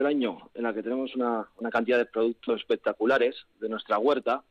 del año en la que tenemos una cantidad de productos espectaculares de nuestra huerta,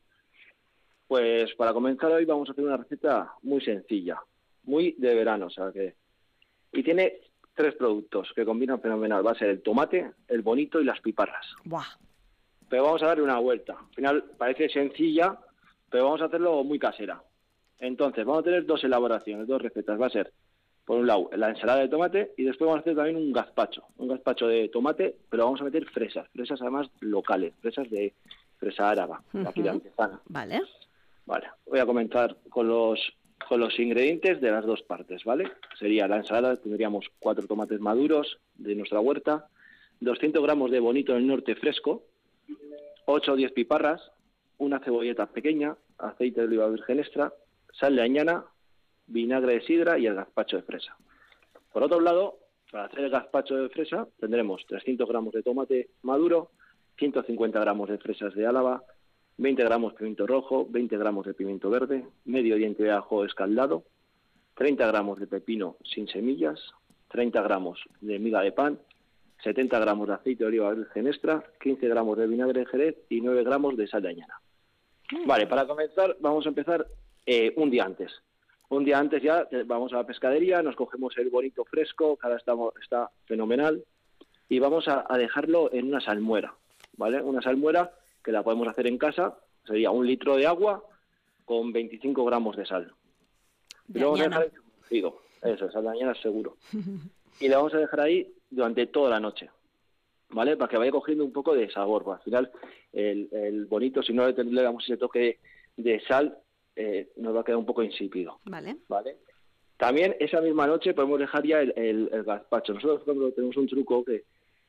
pues para comenzar hoy vamos a hacer una receta muy sencilla, muy de verano, o sea que... Y tiene 3 productos que combinan fenomenal. Va a ser el tomate, el bonito y las piparras. Buah. Pero vamos a darle una vuelta. Al final parece sencilla, pero vamos a hacerlo muy casera. Entonces, vamos a tener 2 elaboraciones, 2 recetas. Va a ser, por un lado, la ensalada de tomate y después vamos a hacer también un gazpacho de tomate, pero vamos a meter fresas además locales, fresas de fresa áraba, de aquí de Antezana. Vale. Vale, voy a comenzar con los ingredientes de las 2 partes, ¿vale? Sería la ensalada, tendríamos 4 tomates maduros de nuestra huerta, 200 gramos de bonito del norte fresco, 8 o 10 piparras, una cebolleta pequeña, aceite de oliva virgen extra, sal de añana, vinagre de sidra y el gazpacho de fresa. Por otro lado, para hacer el gazpacho de fresa tendremos 300 gramos de tomate maduro, 150 gramos de fresas de Álava, 20 gramos de pimiento rojo, 20 gramos de pimiento verde, medio diente de ajo escaldado, 30 gramos de pepino sin semillas, 30 gramos de miga de pan, 70 gramos de aceite de oliva virgen extra, 15 gramos de vinagre de Jerez y 9 gramos de sal de añana. Vale, para comenzar vamos a empezar un día antes. Un día antes ya vamos a la pescadería, nos cogemos el bonito fresco, que ahora está fenomenal, y vamos a dejarlo en una salmuera, ¿vale? Una salmuera que la podemos hacer en casa, sería 1 litro de agua con 25 gramos de sal. Y lo vamos a dejar cocido, eso, sal de añana seguro. Y le vamos a dejar ahí durante toda la noche, ¿vale? Para que vaya cogiendo un poco de sabor. Al final, el bonito, si no le damos ese toque de sal, nos va a quedar un poco insípido. Vale. También esa misma noche podemos dejar ya el gazpacho. Nosotros, por ejemplo, tenemos un truco que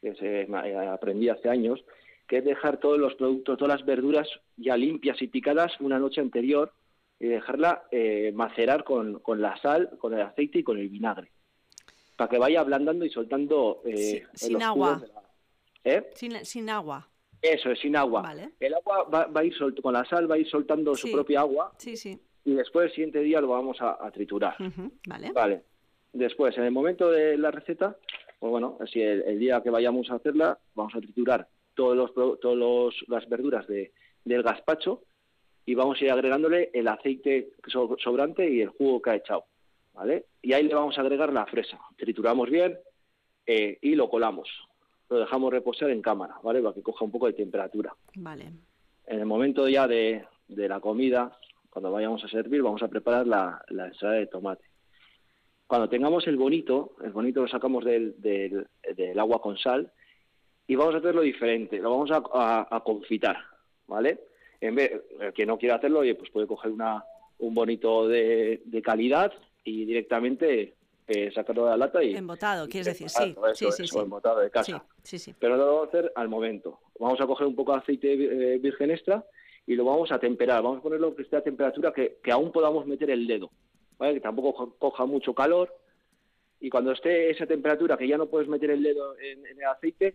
aprendí hace años, que es dejar todos los productos, todas las verduras ya limpias y picadas una noche anterior y dejarla macerar con la sal, con el aceite y con el vinagre, para que vaya ablandando y soltando sin agua. Sin agua. Eso es, sin agua. Vale. El agua va a ir con la sal va a ir soltando su propia agua. Sí. Y después el siguiente día lo vamos a triturar. Vale. Después, en el momento de la receta, pues bueno, si el día que vayamos a hacerla, vamos a triturar las verduras del gazpacho y vamos a ir agregándole el aceite sobrante y el jugo que ha echado, ¿vale? Y ahí le vamos a agregar la fresa. Trituramos bien y lo colamos. Lo dejamos reposar en cámara, ¿vale? Para que coja un poco de temperatura. Vale. En el momento ya de la comida, cuando vayamos a servir, vamos a preparar la ensalada de tomate. Cuando tengamos el bonito lo sacamos del agua con sal y vamos a hacerlo diferente. Lo vamos a confitar, ¿vale? En vez, el que no quiera hacerlo, oye, pues puede coger un bonito de calidad y directamente sacarlo de la lata y... Embotado, quieres decir, sí. Embotado de casa. Sí. Pero no lo vamos a hacer al momento. Vamos a coger un poco de aceite virgen extra y lo vamos a temperar. Vamos a ponerlo que esté a temperatura que aún podamos meter el dedo, ¿vale? Que tampoco coja mucho calor. Y cuando esté esa temperatura que ya no puedes meter el dedo en el aceite,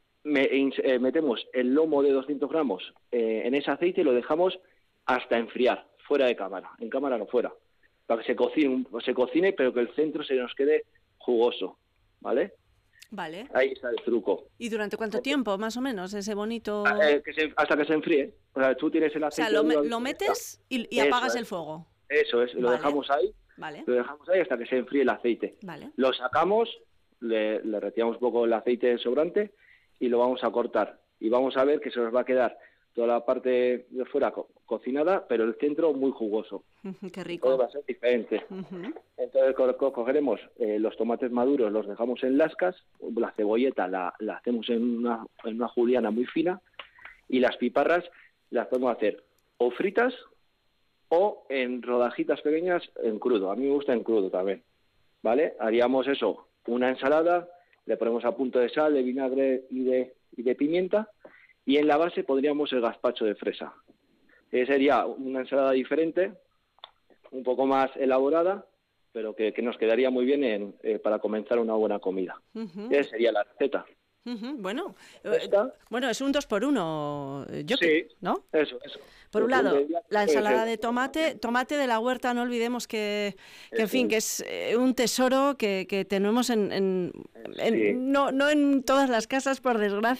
metemos el lomo de 200 gramos en ese aceite y lo dejamos hasta enfriar, fuera de cámara. En cámara no, fuera. Para que se cocine, pero que el centro se nos quede jugoso, ¿vale? Vale. Ahí está el truco. ¿Y durante cuánto tiempo, más o menos, ese bonito...? Hasta que se enfríe. O sea, tú tienes el aceite... O sea, lo metes y apagas el fuego. Eso es, lo dejamos ahí. Vale. Lo dejamos ahí hasta que se enfríe el aceite. Vale. Lo sacamos, le retiramos un poco el aceite sobrante y lo vamos a cortar. Y vamos a ver que se nos va a quedar toda la parte de fuera cocinada, pero el centro muy jugoso. Qué rico. Todo va a ser diferente. Entonces cogeremos los tomates maduros, los dejamos en lascas, la cebolleta la hacemos en una juliana muy fina y las piparras las podemos hacer o fritas o en rodajitas pequeñas en crudo. A mí me gusta en crudo también, ¿vale? Haríamos eso, una ensalada, le ponemos a punto de sal, de vinagre y de pimienta, y en la base pondríamos el gazpacho de fresa. Sería una ensalada diferente, un poco más elaborada, pero que nos quedaría muy bien para comenzar una buena comida. Esa sería la receta. Bueno, Fresca. bueno, es un 2 por 1, Sí, ¿no? eso. Por un lado, la Puede ensalada ser. de tomate de la huerta, no olvidemos que en Eso fin, que es un tesoro que tenemos Sí. no en todas las casas, por desgracia.